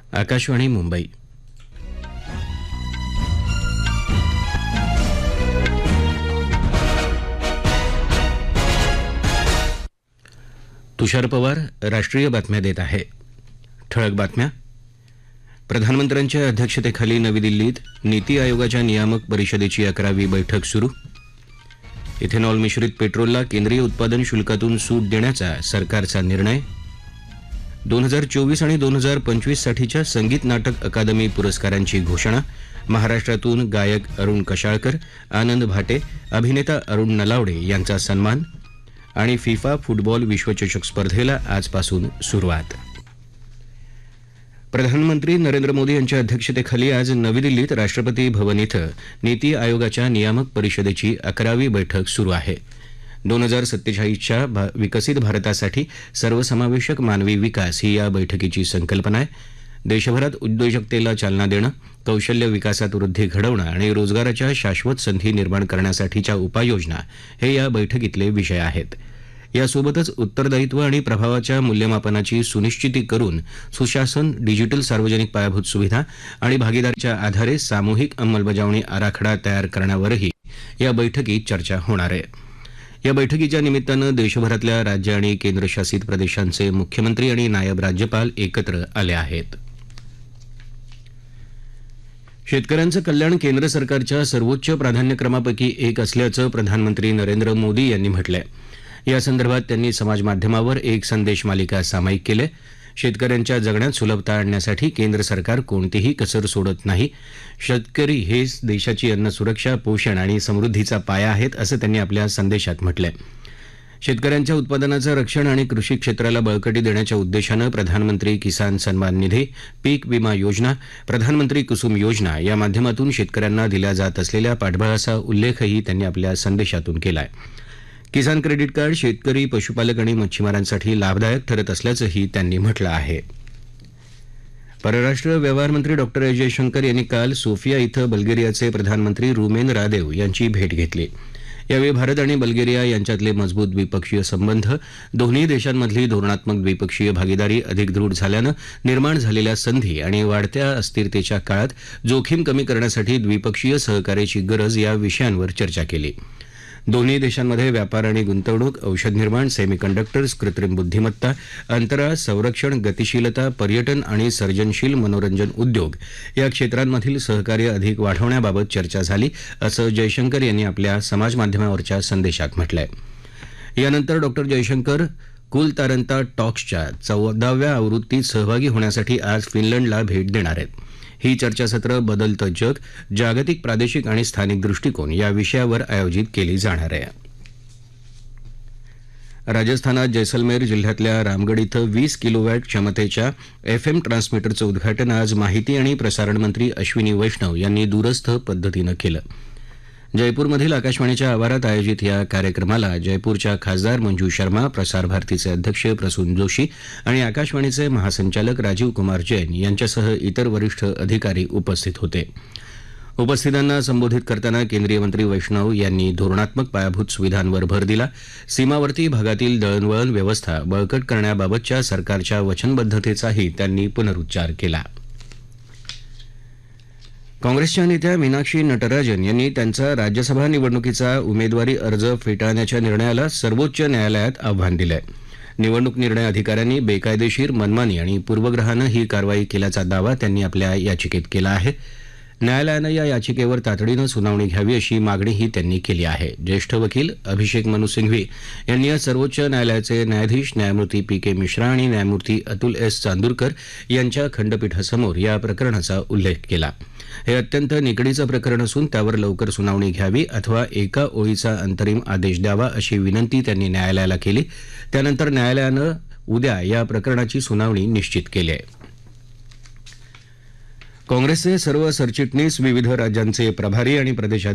आकाशवाणी मुंबई. तुषार पवार राष्ट्रीय बातम्या देत आहे. ठळक बातम्या. प्रधानमंत्र्यांच्या अध्यक्षतेखाली नवी दिल्लीत नीती आयोगाच्या नियामक परिषदेची 11वी बैठक सुरू. इथेनॉल मिश्रित पेट्रोलला केंद्रीय उत्पादन शुल्कातून सूट देण्याचा सरकारचा निर्णय. 2024 आणि 2025 साठीच्या संगीत नाटक अकादमी पुरस्कारांची घोषणा. महाराष्ट्रातून गायक अरुण कशाळकर, आनंद भाटे, अभिनेता अरुण नलावडे यांचा सन्मान. आणि फिफा फुटबॉल विश्वचषक स्पर्धेला आजपासून सुरुवात. प्रधानमंत्री नरेंद्र मोदी यांच्या अध्यक्षतेखाली आज नवी दिल्लीत राष्ट्रपती भवन इथं नीती आयोगाच्या नियामक परिषदेची 11वी बैठक सुरू आहे. 2047च्या विकसित भारतासाठी सर्वसमावेशक मानवी विकास ही या बैठकीची संकल्पना आहे. देशभरात उद्योजकतेला चालना देणं, कौशल्य विकासात वृद्धी घडवणं आणि रोजगाराच्या शाश्वत संधी निर्माण करण्यासाठीच्या उपाययोजना हे या बैठकीतले विषय आहेत. यासोबतच उत्तरदायित्व आणि प्रभावाच्या मूल्यमापनाची सुनिश्चिती करून सुशासन, डिजिटल सार्वजनिक पायाभूत सुविधा आणि भागीदारीच्या आधारे सामूहिक अंमलबजावणी आराखडा तयार करण्यावरही या बैठकीत चर्चा होणार आहे. या बैठकीच्या निमित्तानं देशभरातल्या राज्य आणि केंद्रशासित प्रदेशांचे मुख्यमंत्री आणि नायब राज्यपाल एकत्र आले आहेत. शेतकऱ्यांचं कल्याण केंद्र सरकारच्या सर्वोच्च प्राधान्यक्रमापैकी एक असल्याचं प्रधानमंत्री नरेंद्र मोदी यांनी म्हटलंय. यासंदर्भात त्यांनी समाजमाध्यमावर एक संदेश मालिका सामायिक केली. शेतकऱ्यांच्या जगण्यात सुलभता आणण्यासाठी केंद्र सरकार कोणतीही कसर सोडत नाही. शेतकरी हेच देशाची अन्न सुरक्षा, पोषण आणि समृद्धीचा पाया आहेत, असं त्यांनी आपल्या संदेशात म्हटलंय. शेतकऱ्यांच्या उत्पादनाचं रक्षण आणि कृषी क्षेत्राला बळकटी देण्याच्या उद्देशानं प्रधानमंत्री किसान सन्मान निधी, पीक विमा योजना, प्रधानमंत्री कुसुम योजना या माध्यमातून शेतकऱ्यांना दिल्या जात असलेल्या पाठबळाचा उल्लेखही त्यांनी आपल्या संदेशातून केलाय. किसान क्रेडिट कार्ड शेतकरी, पशुपालक आणि मच्छीमारांसाठी लाभदायक ठरत असल्याचंही त्यांनी म्हटलं आहे. परराष्ट्र व्यवहार मंत्री डॉक्टर एस जयशंकर यांनी काल सोफिया इथं बल्गेरियाचे प्रधानमंत्री रुमेन रादेव यांची भेट घेतली. यावेळी भारत आणि बल्गेरिया यांच्यातले मजबूत द्विपक्षीय संबंध, दोन्ही देशांमधली धोरणात्मक द्विपक्षीय भागीदारी अधिक दृढ झाल्यानं निर्माण झालेल्या संधी आणि वाढत्या अस्थिरतेच्या काळात जोखीम कमी करण्यासाठी द्विपक्षीय सहकार्याची गरज या विषयांवर चर्चा केली. दोन्ही देशांमध्ये व्यापार आणि गुंतवणूक, औषध निर्माण, सेमीकंडक्टर्स, कृत्रिम बुद्धिमत्ता, अंतराळ, संरक्षण, गतिशीलता, पर्यटन आणि सर्जनशील मनोरंजन उद्योग या क्षेत्रांमधील सहकार्य अधिक वाढवण्याबाबत चर्चा झाली, असं जयशंकर यांनी आपल्या समाजमाध्यमावरच्या संदेशात म्हटलंय. यानंतर डॉक्टर जयशंकर कुलतारंता टॉक्सच्या 14व्या आवृत्तीत सहभागी होण्यासाठी आज फिनलंडला भेट देणार आहेत. ही चर्चासत्र बदलतं जग, जागतिक, प्रादेशिक आणि स्थानिक दृष्टिकोन या विषयावर आयोजित केली जाणार आहे. राजस्थानात जैसलमेर जिल्ह्यातल्या रामगड इथं 20 किलोवॅट क्षमतेच्या FM ट्रान्समीटरचं उद्घाटन आज माहिती आणि प्रसारण मंत्री अश्विनी वैष्णव यांनी दूरस्थ पद्धतीनं केलं. जयपूरमधील आकाशवाणीच्या आवारात आयोजित या कार्यक्रमाला जयपूरच्या खासदार मंजू शर्मा, प्रसार भारतीचे अध्यक्ष प्रसून जोशी आणि आकाशवाणीचे महासंचालक राजीव कुमार जैन यांच्यासह इतर वरिष्ठ अधिकारी उपस्थित होते. उपस्थितांना संबोधित करताना केंद्रीय मंत्री वैष्णव यांनी धोरणात्मक पायाभूत सुविधांवर भर दिला. सीमावर्ती भागातील दळणवळण व्यवस्था बळकट करण्याबाबतच्या सरकारच्या वचनबद्धतेचाही त्यांनी पुनरुच्चार केला. काँग्रेसच्या नेत्या मीनाक्षी नटराजन यांनी त्यांचा राज्यसभा निवडणुकीचा उमेदवारी अर्ज फेटाळण्याच्या निर्णयाला सर्वोच्च न्यायालयात आव्हान दिलंय. निवडणूक निर्णय अधिकाऱ्यांनी बेकायदेशीर, मनमानी आणि पूर्वग्रहानं ही कारवाई केल्याचा दावा त्यांनी आपल्या याचिकेत केला आहे. न्यायालयानं या याचिकेवर तातडीनं सुनावणी घ्यावी अशी मागणीही त्यांनी केली आहे. ज्येष्ठ वकील अभिषेक मनु सिंघवी यांनी आज सर्वोच्च न्यायालयाचे न्यायाधीश न्यायमूर्ती PK मिश्रा आणि न्यायमूर्ती अतुल S चांदूरकर यांच्या खंडपीठासमोर या प्रकरणाचा उल्लेख केला. हे अत्यंत निकडीचं प्रकरण असून त्यावर लवकर सुनावणी घ्यावी अथवा एका ओळीचा अंतरिम आदेश द्यावा अशी विनंती त्यांनी न्यायालयाला केली. त्यानंतर न्यायालयानं उद्या या प्रकरणाची सुनावणी निश्चित केली आहे. काँग्रेसचे सर्व सरचिटणीस, विविध राज्यांचे प्रभारी आणि प्रदेशाध्यक्ष